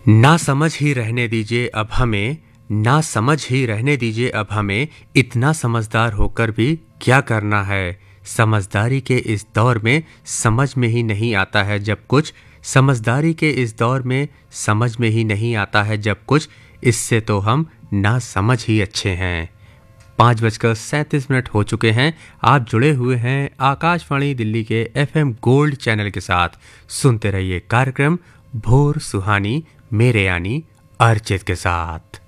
ना समझ ही रहने दीजिए अब हमें, ना समझ ही रहने दीजिए अब हमें, इतना समझदार होकर भी क्या करना है। समझदारी के इस दौर में समझ में ही नहीं आता है जब कुछ, समझदारी के इस दौर में समझ में ही नहीं आता है जब कुछ, इससे तो हम ना समझ ही अच्छे हैं। 5:37 हो चुके हैं। आप जुड़े हुए हैं आकाशवाणी दिल्ली के FM गोल्ड चैनल के साथ। सुनते रहिए कार्यक्रम भोर सुहानी मेरे यानी अर्चित के साथ।